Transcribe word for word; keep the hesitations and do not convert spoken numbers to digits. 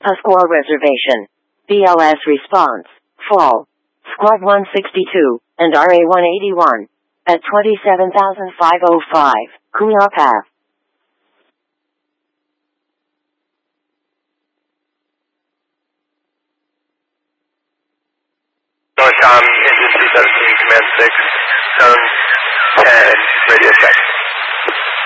Pasquale reservation. B L S response. Full. Squad one sixty-two, and R A one eighty-one. At twenty-seven thousand five hundred five, Kuya Path. Northcom, engine two seventeen, command six, zone ten, radio check.